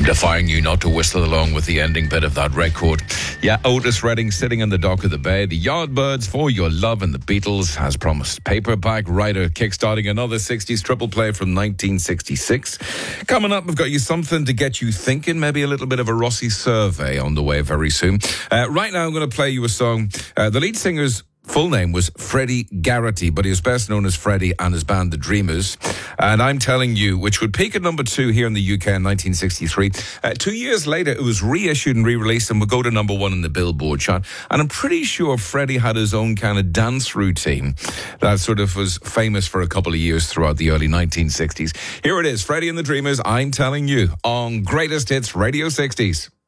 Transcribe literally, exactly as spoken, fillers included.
I'm defying you not to whistle along with the ending bit of that record. Yeah, Otis Redding sitting on the dock of the bay. The Yardbirds, For Your Love and the Beatles, as promised. Paperback Writer kickstarting another sixties triple play from nineteen sixty-six. Coming up, we've got you something to get you thinking. Maybe a little bit of a Rossi survey on the way very soon. Uh, right now, I'm going to play you a song. Uh, the lead singer's full name was Freddie Garrity, but he was best known as Freddie and his band The Dreamers. And I'm telling you, which would peak at number two here in the U K in nineteen sixty-three. Uh, two years later, it was reissued and re-released and would go to number one in the Billboard chart. And I'm pretty sure Freddie had his own kind of dance routine that sort of was famous for a couple of years throughout the early nineteen sixties. Here it is, Freddie and the Dreamers, I'm telling you, on Greatest Hits Radio sixties.